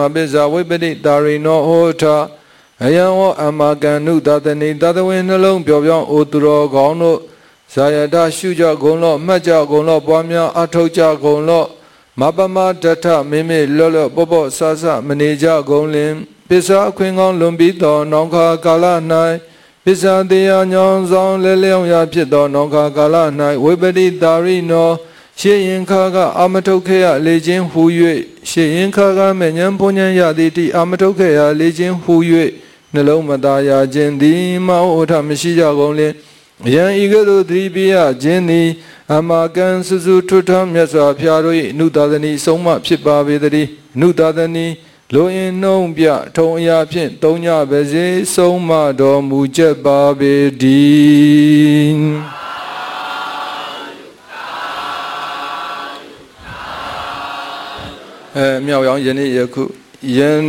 ပိဇာဝိပတိတာရိနောဟောထအယံဝအမကံနုသတနိသတဝေနှလုံးပျော်ပြောင်းအိုသူတော်ကောင်းတို့ဇာယတရှုကြကုန်လော့မှတ်ကြကုန်လော့ပွားများအထောက်ကြကုန်လော့မပမတထမိမိလော့လော့ပောပောဆဆမနေကြကုန်လင်ပစ္စာအခွင့်ကောင်းလွန်ပြီးသောနောင်ခါကာလ၌ပစ္စာတရားညောင်းဆောင်လဲလျောင်းရာဖြစ်သောနောင်ခါကာလ၌ဝိပတိတာရိနောရှေရင်ခါကအမထုတ်ခဲ့ရလေခြင်းဟူ၍ရှေရင်ခါကမဉ္ဇဉ်ဘုံဉ္ဇဉ်ရသည်တိအမထုတ်ခဲ့ရလေခြင်းဟူ၍နှလုံးမသားရခြင်းသည်မဟုတ်ထမရှိကြကုန်လင်ယံဤကဲ့သို့သတိပေးရခြင်းသည်အမကံစုစုထွတ်ထမြတ်စွာဘုရားတို့၏အနုသာသနီဆုံးမဖြစ်ပါပေတည်းအနုသာသနီလိုအင်နှုံပြထုံအရာဖြင့်သုံးညပါစေဆုံးမတော်မူချက်ပါပေတည်းမြောက်ရောင်ယနေ့ယခုယ